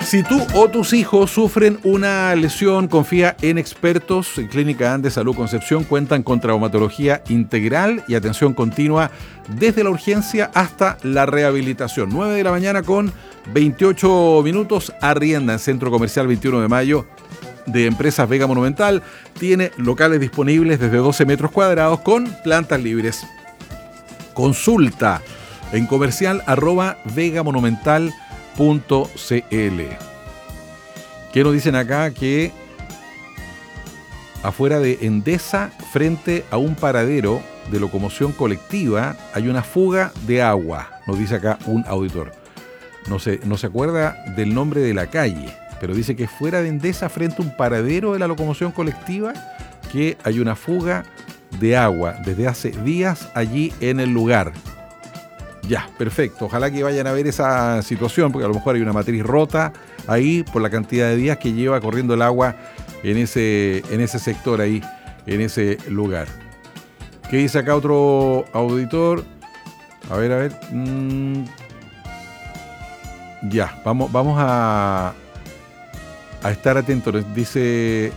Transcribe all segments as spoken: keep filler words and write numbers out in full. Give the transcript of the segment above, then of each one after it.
Si tú o tus hijos sufren una lesión, confía en expertos. En Clínica Andes Salud Concepción cuentan con traumatología integral y atención continua desde la urgencia hasta la rehabilitación. nueve de la mañana con veintiocho minutos. Arrienda en Centro Comercial veintiuno de mayo de Empresas Vega Monumental. Tiene locales disponibles desde doce metros cuadrados con plantas libres. Consulta en comercial arroba vegamonumental punto cl. ¿Qué nos dicen acá? Que afuera de Endesa, frente a un paradero de locomoción colectiva, hay una fuga de agua, nos dice acá un auditor. No se, no se acuerda del nombre de la calle, pero dice que fuera de Endesa, frente a un paradero de la locomoción colectiva, que hay una fuga de agua desde hace días allí en el lugar. Ya, perfecto. Ojalá que vayan a ver esa situación, porque a lo mejor hay una matriz rota ahí por la cantidad de días que lleva corriendo el agua en ese, en ese sector ahí, en ese lugar. ¿Qué dice acá otro auditor? A ver, a ver. Mm, ya, vamos, vamos a, a estar atentos. Dice,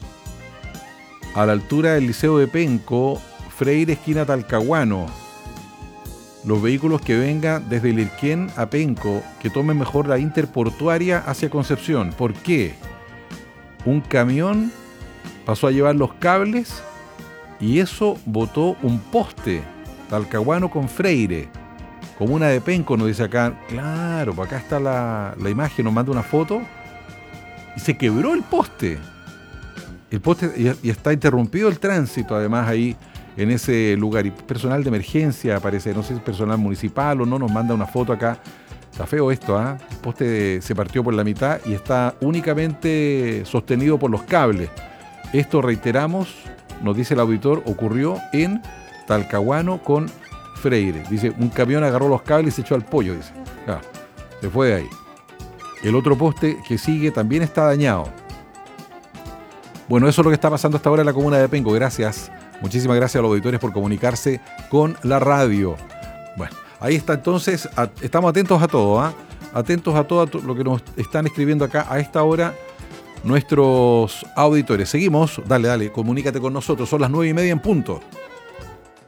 a la altura del Liceo de Penco, Freire, esquina Talcahuano. Los vehículos que vengan desde Lirquén a Penco, que tomen mejor la interportuaria hacia Concepción. ¿Por qué? Un camión pasó a llevar los cables y eso botó un poste. Talcahuano con Freire, comuna de Penco, nos dice acá. Claro, pues acá está la, la imagen, nos manda una foto y se quebró el poste. El poste y, y está interrumpido el tránsito además ahí en ese lugar, y personal de emergencia aparece, no sé si es personal municipal o no, nos manda una foto acá. Está feo esto, ¿ah? ¿eh? El poste se partió por la mitad y está únicamente sostenido por los cables. Esto, reiteramos, nos dice el auditor, ocurrió en Talcahuano con Freire. Dice, un camión agarró los cables y se echó al pollo, dice. Ah, se fue de ahí. El otro poste que sigue también está dañado. Bueno, eso es lo que está pasando hasta ahora en la comuna de Penco. Gracias. Muchísimas gracias a los auditores por comunicarse con la radio. Bueno, ahí está entonces. A, estamos atentos a todo, ¿ah? ¿eh? Atentos a todo lo que nos están escribiendo acá a esta hora nuestros auditores. Seguimos. Dale, dale, comunícate con nosotros. Son las nueve y media en punto.